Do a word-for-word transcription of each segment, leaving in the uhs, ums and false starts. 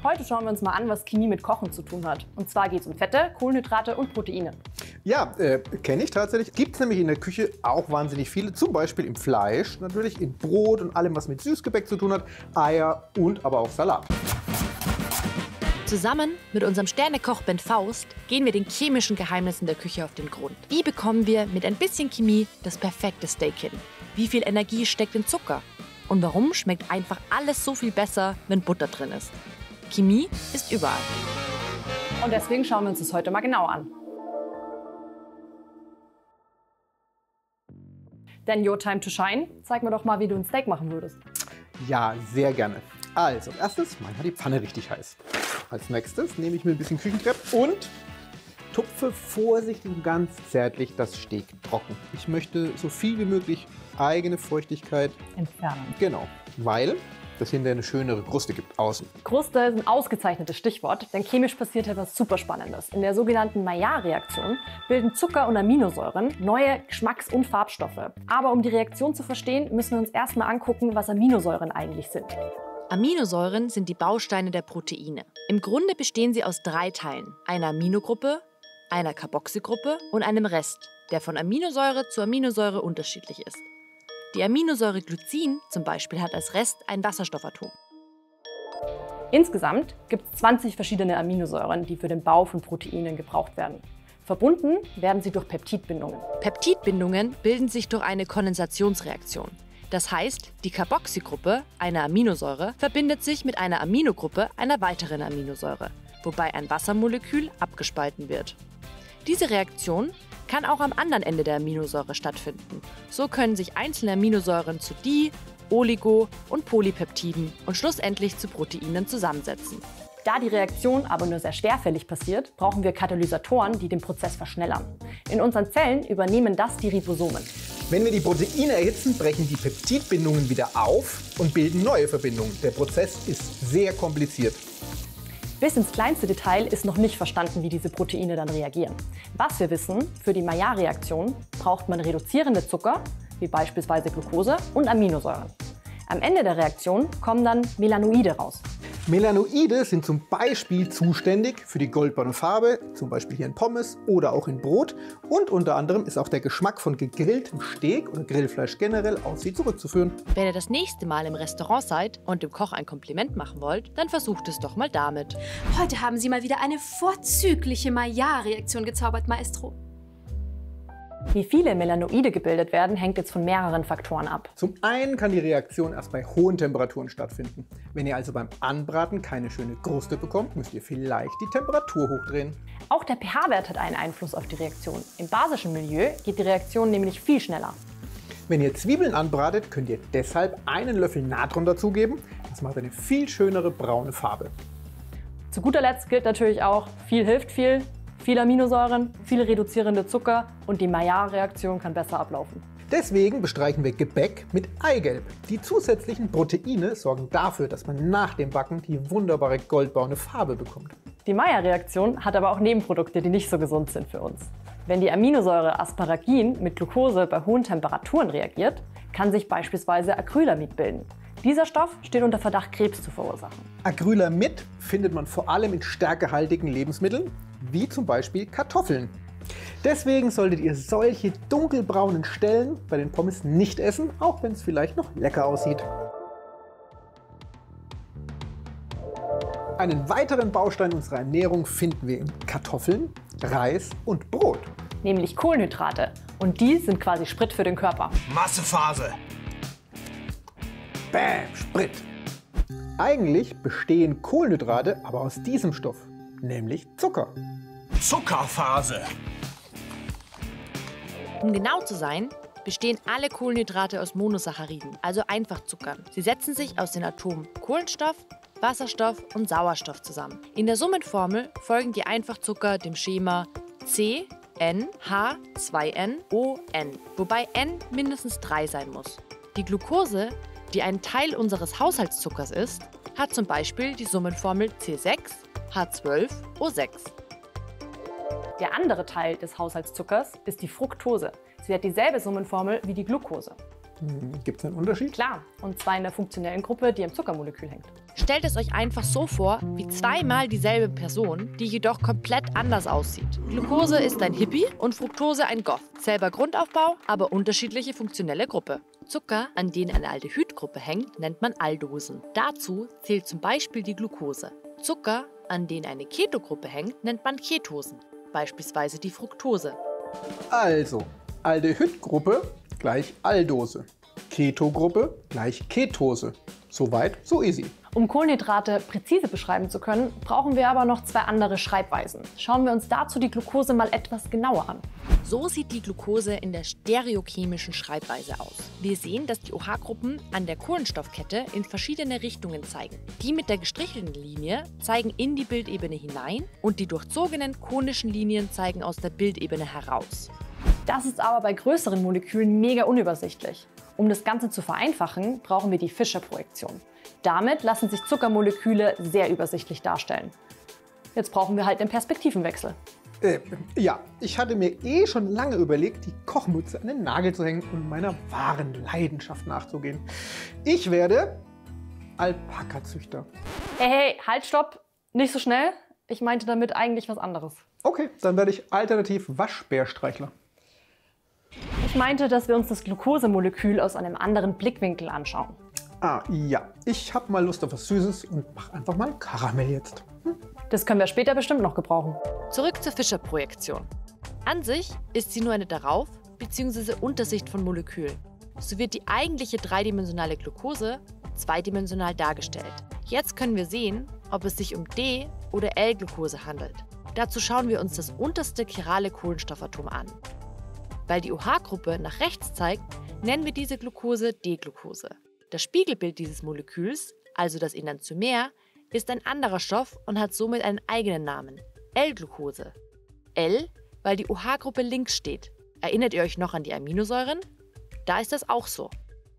Heute schauen wir uns mal an, was Chemie mit Kochen zu tun hat. Und zwar geht es um Fette, Kohlenhydrate und Proteine. Ja, äh, kenne ich tatsächlich. Gibt es nämlich in der Küche auch wahnsinnig viele. Zum Beispiel im Fleisch, natürlich in Brot und allem, was mit Süßgebäck zu tun hat. Eier und aber auch Salat. Zusammen mit unserem Sternekoch Ben Faust gehen wir den chemischen Geheimnissen der Küche auf den Grund. Wie bekommen wir mit ein bisschen Chemie das perfekte Steak hin? Wie viel Energie steckt in Zucker? Und warum schmeckt einfach alles so viel besser, wenn Butter drin ist? Chemie ist überall. Und deswegen schauen wir uns das heute mal genau an. Denn Your Time to Shine, zeig mir doch mal, wie du ein Steak machen würdest. Ja, sehr gerne. Also, erstes mache ich mal die Pfanne richtig heiß. Als nächstes nehme ich mir ein bisschen Küchenkrepp und tupfe vorsichtig und ganz zärtlich das Steak trocken. Ich möchte so viel wie möglich eigene Feuchtigkeit entfernen. Genau, weil das hinterher eine schönere Kruste gibt außen. Kruste ist ein ausgezeichnetes Stichwort, denn chemisch passiert etwas super Spannendes. In der sogenannten Maillard-Reaktion bilden Zucker und Aminosäuren neue Geschmacks- und Farbstoffe. Aber um die Reaktion zu verstehen, müssen wir uns erstmal angucken, was Aminosäuren eigentlich sind. Aminosäuren sind die Bausteine der Proteine. Im Grunde bestehen sie aus drei Teilen: einer Aminogruppe, einer Carboxygruppe und einem Rest, der von Aminosäure zu Aminosäure unterschiedlich ist. Die Aminosäure Glycin zum Beispiel hat als Rest ein Wasserstoffatom. Insgesamt gibt es zwanzig verschiedene Aminosäuren, die für den Bau von Proteinen gebraucht werden. Verbunden werden sie durch Peptidbindungen. Peptidbindungen bilden sich durch eine Kondensationsreaktion. Das heißt, die Carboxygruppe einer Aminosäure verbindet sich mit einer Aminogruppe einer weiteren Aminosäure, wobei ein Wassermolekül abgespalten wird. Diese Reaktion kann auch am anderen Ende der Aminosäure stattfinden. So können sich einzelne Aminosäuren zu Di-, Oligo- und Polypeptiden und schlussendlich zu Proteinen zusammensetzen. Da die Reaktion aber nur sehr schwerfällig passiert, brauchen wir Katalysatoren, die den Prozess verschnellern. In unseren Zellen übernehmen das die Ribosomen. Wenn wir die Proteine erhitzen, brechen die Peptidbindungen wieder auf und bilden neue Verbindungen. Der Prozess ist sehr kompliziert. Bis ins kleinste Detail ist noch nicht verstanden, wie diese Proteine dann reagieren. Was wir wissen, für die Maillard-Reaktion braucht man reduzierende Zucker, wie beispielsweise Glucose, und Aminosäuren. Am Ende der Reaktion kommen dann Melanoide raus. Melanoide sind zum Beispiel zuständig für die goldbraune Farbe, zum Beispiel hier in Pommes oder auch in Brot. Und unter anderem ist auch der Geschmack von gegrilltem Steak oder Grillfleisch generell auf sie zurückzuführen. Wenn ihr das nächste Mal im Restaurant seid und dem Koch ein Kompliment machen wollt, dann versucht es doch mal damit. Heute haben Sie mal wieder eine vorzügliche Maillard-Reaktion gezaubert, Maestro. Wie viele Melanoide gebildet werden, hängt jetzt von mehreren Faktoren ab. Zum einen kann die Reaktion erst bei hohen Temperaturen stattfinden. Wenn ihr also beim Anbraten keine schöne Kruste bekommt, müsst ihr vielleicht die Temperatur hochdrehen. Auch der pH-Wert hat einen Einfluss auf die Reaktion. Im basischen Milieu geht die Reaktion nämlich viel schneller. Wenn ihr Zwiebeln anbratet, könnt ihr deshalb einen Löffel Natron dazugeben. Das macht eine viel schönere braune Farbe. Zu guter Letzt gilt natürlich auch, viel hilft viel. Viele Aminosäuren, viele reduzierende Zucker und die Maillard-Reaktion kann besser ablaufen. Deswegen bestreichen wir Gebäck mit Eigelb. Die zusätzlichen Proteine sorgen dafür, dass man nach dem Backen die wunderbare goldbraune Farbe bekommt. Die Maillard-Reaktion hat aber auch Nebenprodukte, die nicht so gesund sind für uns. Wenn die Aminosäure Asparagin mit Glucose bei hohen Temperaturen reagiert, kann sich beispielsweise Acrylamid bilden. Dieser Stoff steht unter Verdacht, Krebs zu verursachen. Acrylamid findet man vor allem in stärkehaltigen Lebensmitteln, wie zum Beispiel Kartoffeln. Deswegen solltet ihr solche dunkelbraunen Stellen bei den Pommes nicht essen, auch wenn es vielleicht noch lecker aussieht. Einen weiteren Baustein unserer Ernährung finden wir in Kartoffeln, Reis und Brot. Nämlich Kohlenhydrate. Und die sind quasi Sprit für den Körper. Massephase. Bäm, Sprit. Eigentlich bestehen Kohlenhydrate aber aus diesem Stoff, nämlich Zucker. Zuckerphase. Um genau zu sein, bestehen alle Kohlenhydrate aus Monosacchariden, also Einfachzuckern. Sie setzen sich aus den Atomen Kohlenstoff, Wasserstoff und Sauerstoff zusammen. In der Summenformel folgen die Einfachzucker dem Schema C N H zwei N O N, wobei N mindestens drei sein muss. Die Glucose, die ein Teil unseres Haushaltszuckers ist, hat zum Beispiel die Summenformel C sechs H zwölf O sechs. Der andere Teil des Haushaltszuckers ist die Fructose. Sie hat dieselbe Summenformel wie die Glucose. Gibt es einen Unterschied? Klar, und zwar in der funktionellen Gruppe, die am Zuckermolekül hängt. Stellt es euch einfach so vor, wie zweimal dieselbe Person, die jedoch komplett anders aussieht. Glucose ist ein Hippie und Fructose ein Goth. Selber Grundaufbau, aber unterschiedliche funktionelle Gruppe. Zucker, an denen eine Aldehydgruppe hängt, nennt man Aldosen. Dazu zählt zum Beispiel die Glucose. Zucker, an denen eine Ketogruppe hängt, nennt man Ketosen. Beispielsweise die Fructose. Also, Aldehydgruppe gleich Aldose. Ketogruppe gleich Ketose. Soweit, so easy. Um Kohlenhydrate präzise beschreiben zu können, brauchen wir aber noch zwei andere Schreibweisen. Schauen wir uns dazu die Glucose mal etwas genauer an. So sieht die Glucose in der stereochemischen Schreibweise aus. Wir sehen, dass die OH-Gruppen an der Kohlenstoffkette in verschiedene Richtungen zeigen. Die mit der gestrichelten Linie zeigen in die Bildebene hinein und die durchzogenen konischen Linien zeigen aus der Bildebene heraus. Das ist aber bei größeren Molekülen mega unübersichtlich. Um das Ganze zu vereinfachen, brauchen wir die Fischer-Projektion. Damit lassen sich Zuckermoleküle sehr übersichtlich darstellen. Jetzt brauchen wir halt den Perspektivenwechsel. Äh, ja, ich hatte mir eh schon lange überlegt, die Kochmütze an den Nagel zu hängen und meiner wahren Leidenschaft nachzugehen. Ich werde Alpaka-Züchter. Hey, hey, halt, stopp! Nicht so schnell. Ich meinte damit eigentlich was anderes. Okay, dann werde ich alternativ Waschbärstreichler. Ich meinte, dass wir uns das Glukosemolekül aus einem anderen Blickwinkel anschauen. Ah, ja. Ich habe mal Lust auf was Süßes und mach einfach mal Karamell jetzt. Hm? Das können wir später bestimmt noch gebrauchen. Zurück zur Fischer-Projektion. An sich ist sie nur eine Darauf- bzw. Untersicht von Molekülen. So wird die eigentliche dreidimensionale Glucose zweidimensional dargestellt. Jetzt können wir sehen, ob es sich um D- oder L-Glucose handelt. Dazu schauen wir uns das unterste chirale Kohlenstoffatom an. Weil die OH-Gruppe nach rechts zeigt, nennen wir diese Glucose D-Glucose. Das Spiegelbild dieses Moleküls, also das Enantiomer, ist ein anderer Stoff und hat somit einen eigenen Namen, L-Glucose. L, weil die OH-Gruppe links steht. Erinnert ihr euch noch an die Aminosäuren? Da ist das auch so.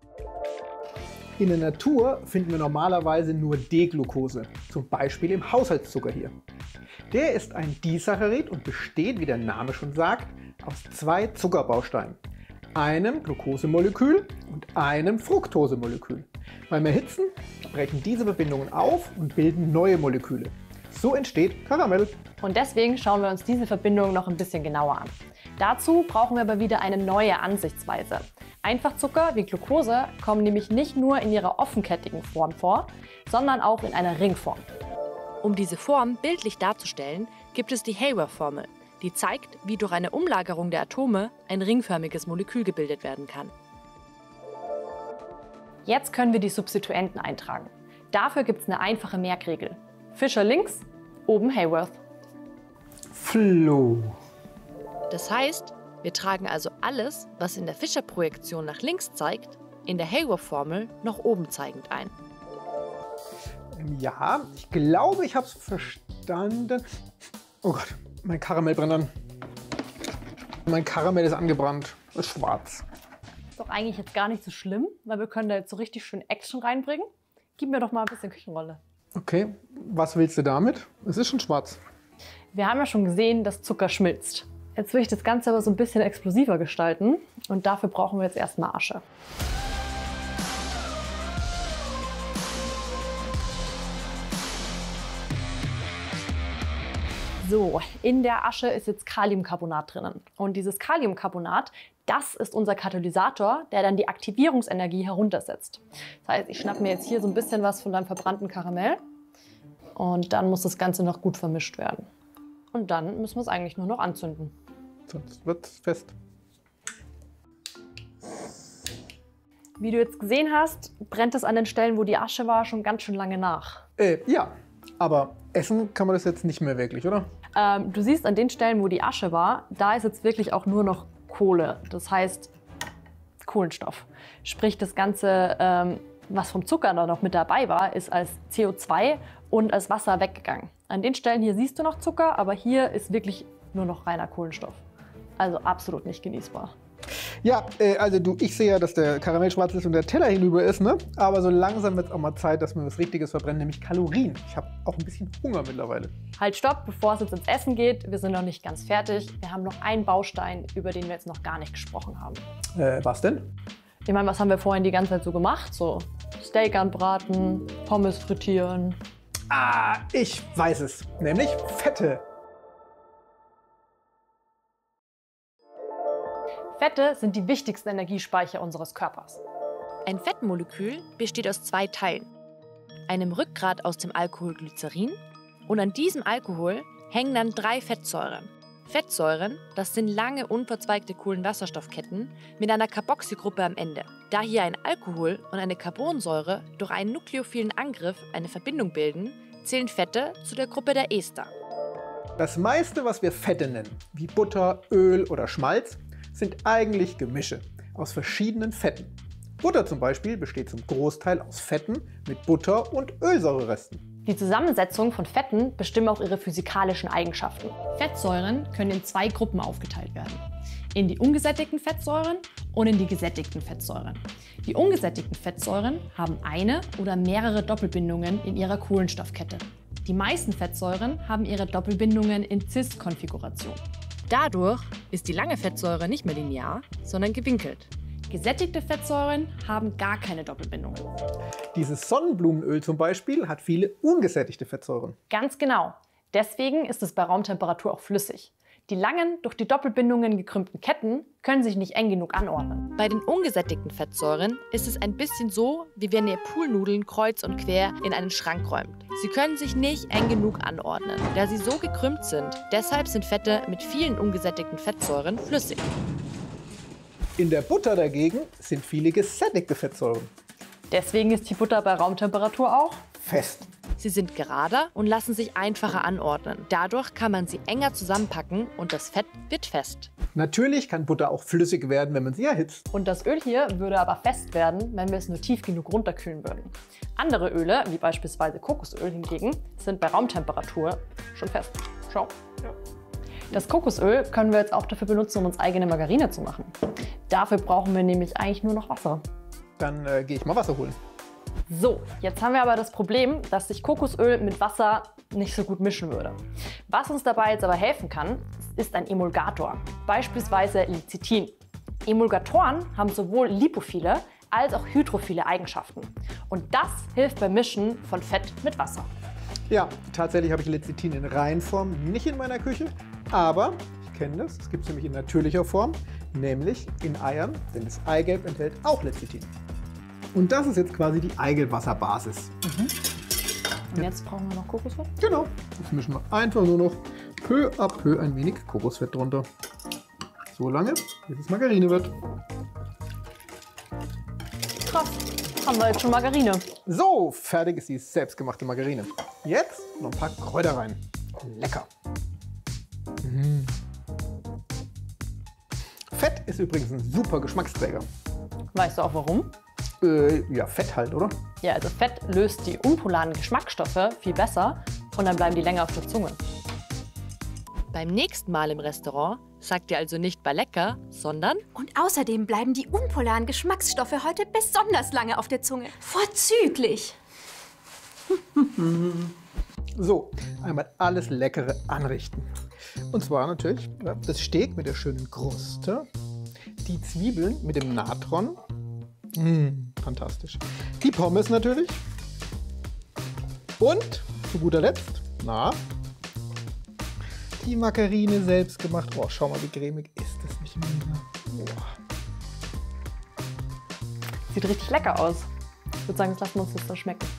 In der Natur finden wir normalerweise nur D-Glucose, zum Beispiel im Haushaltszucker hier. Der ist ein Disaccharid und besteht, wie der Name schon sagt, aus zwei Zuckerbausteinen, einem Glucosemolekül und einem Fructosemolekül. Beim Erhitzen brechen diese Verbindungen auf und bilden neue Moleküle. So entsteht Karamell. Und deswegen schauen wir uns diese Verbindung noch ein bisschen genauer an. Dazu brauchen wir aber wieder eine neue Ansichtsweise. Einfachzucker wie Glucose kommen nämlich nicht nur in ihrer offenkettigen Form vor, sondern auch in einer Ringform. Um diese Form bildlich darzustellen, gibt es die Hayward-Formel, die zeigt, wie durch eine Umlagerung der Atome ein ringförmiges Molekül gebildet werden kann. Jetzt können wir die Substituenten eintragen. Dafür gibt es eine einfache Merkregel. Fischer links, oben Haworth. Flo. Das heißt, wir tragen also alles, was in der Fischer-Projektion nach links zeigt, in der Haworth-Formel nach oben zeigend ein. Ja, ich glaube, ich habe es verstanden. Oh Gott, mein Karamell brennt an. Mein Karamell ist angebrannt. Ist schwarz. Ist doch eigentlich jetzt gar nicht so schlimm, weil wir können da jetzt so richtig schön Action reinbringen. Gib mir doch mal ein bisschen Küchenrolle. Okay, was willst du damit? Es ist schon schwarz. Wir haben ja schon gesehen, dass Zucker schmilzt. Jetzt will ich das Ganze aber so ein bisschen explosiver gestalten und dafür brauchen wir jetzt erstmal Asche. So, in der Asche ist jetzt Kaliumcarbonat drinnen. Und dieses Kaliumcarbonat, das ist unser Katalysator, der dann die Aktivierungsenergie heruntersetzt. Das heißt, ich schnappe mir jetzt hier so ein bisschen was von deinem verbrannten Karamell und dann muss das Ganze noch gut vermischt werden. Und dann müssen wir es eigentlich nur noch anzünden. Sonst wird es fest. Wie du jetzt gesehen hast, brennt es an den Stellen, wo die Asche war, schon ganz schön lange nach. Äh, ja, aber essen kann man das jetzt nicht mehr wirklich, oder? Ähm, du siehst an den Stellen, wo die Asche war, da ist jetzt wirklich auch nur noch Kohle. Das heißt Kohlenstoff. Sprich, das Ganze, ähm, was vom Zucker da noch mit dabei war, ist als C O zwei und als Wasser weggegangen. An den Stellen hier siehst du noch Zucker, aber hier ist wirklich nur noch reiner Kohlenstoff. Also absolut nicht genießbar. Ja, äh, also du, ich sehe ja, dass der Karamell schwarz ist und der Teller hinüber ist, ne? Aber so langsam wird es auch mal Zeit, dass wir was Richtiges verbrennen, nämlich Kalorien. Ich habe auch ein bisschen Hunger mittlerweile. Halt, stopp, bevor es jetzt ins Essen geht. Wir sind noch nicht ganz fertig. Wir haben noch einen Baustein, über den wir jetzt noch gar nicht gesprochen haben. Äh, was denn? Ich meine, was haben wir vorhin die ganze Zeit so gemacht? So Steak anbraten, Pommes frittieren. Ah, ich weiß es. Nämlich Fette. Fette sind die wichtigsten Energiespeicher unseres Körpers. Ein Fettmolekül besteht aus zwei Teilen. Einem Rückgrat aus dem Alkohol Glycerin und an diesem Alkohol hängen dann drei Fettsäuren. Fettsäuren, das sind lange unverzweigte Kohlenwasserstoffketten mit einer Carboxygruppe am Ende. Da hier ein Alkohol und eine Carbonsäure durch einen nukleophilen Angriff eine Verbindung bilden, zählen Fette zu der Gruppe der Ester. Das meiste, was wir Fette nennen, wie Butter, Öl oder Schmalz, sind eigentlich Gemische aus verschiedenen Fetten. Butter zum Beispiel besteht zum Großteil aus Fetten mit Butter- und Ölsäureresten. Die Zusammensetzung von Fetten bestimmt auch ihre physikalischen Eigenschaften. Fettsäuren können in zwei Gruppen aufgeteilt werden. In die ungesättigten Fettsäuren und in die gesättigten Fettsäuren. Die ungesättigten Fettsäuren haben eine oder mehrere Doppelbindungen in ihrer Kohlenstoffkette. Die meisten Fettsäuren haben ihre Doppelbindungen in Cis-Konfiguration. Dadurch ist die lange Fettsäure nicht mehr linear, sondern gewinkelt. Gesättigte Fettsäuren haben gar keine Doppelbindungen. Dieses Sonnenblumenöl zum Beispiel hat viele ungesättigte Fettsäuren. Ganz genau. Deswegen ist es bei Raumtemperatur auch flüssig. Die langen, durch die Doppelbindungen gekrümmten Ketten können sich nicht eng genug anordnen. Bei den ungesättigten Fettsäuren ist es ein bisschen so, wie wenn ihr Poolnudeln kreuz und quer in einen Schrank räumt. Sie können sich nicht eng genug anordnen, da sie so gekrümmt sind. Deshalb sind Fette mit vielen ungesättigten Fettsäuren flüssig. In der Butter dagegen sind viele gesättigte Fettsäuren. Deswegen ist die Butter bei Raumtemperatur auch Fest. Sie sind gerader und lassen sich einfacher anordnen. Dadurch kann man sie enger zusammenpacken und das Fett wird fest. Natürlich kann Butter auch flüssig werden, wenn man sie erhitzt. Und das Öl hier würde aber fest werden, wenn wir es nur tief genug runterkühlen würden. Andere Öle, wie beispielsweise Kokosöl hingegen, sind bei Raumtemperatur schon fest. Schau. Ja. Das Kokosöl können wir jetzt auch dafür benutzen, um uns eigene Margarine zu machen. Dafür brauchen wir nämlich eigentlich nur noch Wasser. Dann äh, gehe ich mal Wasser holen. So, jetzt haben wir aber das Problem, dass sich Kokosöl mit Wasser nicht so gut mischen würde. Was uns dabei jetzt aber helfen kann, ist ein Emulgator, beispielsweise Lecithin. Emulgatoren haben sowohl lipophile als auch hydrophile Eigenschaften. Und das hilft beim Mischen von Fett mit Wasser. Ja, tatsächlich habe ich Lecithin in Reinform nicht in meiner Küche, aber ich kenne das, es gibt es nämlich in natürlicher Form, nämlich in Eiern, denn das Eigelb enthält auch Lecithin. Und das ist jetzt quasi die Eigelbwasserbasis. Mhm. Und jetzt brauchen wir noch Kokosfett? Genau, jetzt mischen wir einfach nur noch peu à peu ein wenig Kokosfett drunter. So lange, bis es Margarine wird. Krass, haben wir jetzt schon Margarine. So, fertig ist die selbstgemachte Margarine. Jetzt noch ein paar Kräuter rein. Lecker. Mmh. Fett ist übrigens ein super Geschmacksträger. Weißt du auch warum? Äh, ja, Fett halt, oder? Ja, also Fett löst die unpolaren Geschmacksstoffe viel besser und dann bleiben die länger auf der Zunge. Beim nächsten Mal im Restaurant sagt ihr also nicht bei lecker, sondern Und außerdem bleiben die unpolaren Geschmacksstoffe heute besonders lange auf der Zunge. Vorzüglich! So, einmal alles Leckere anrichten. Und zwar natürlich ja, das Steak mit der schönen Kruste, die Zwiebeln mit dem Natron, mmh, fantastisch, die Pommes natürlich und zu guter Letzt, na, die Margarine selbst gemacht. Oh, schau mal, wie cremig ist das nicht mehr. Oh. Sieht richtig lecker aus. Ich würde sagen, jetzt lassen wir uns das dann schmecken.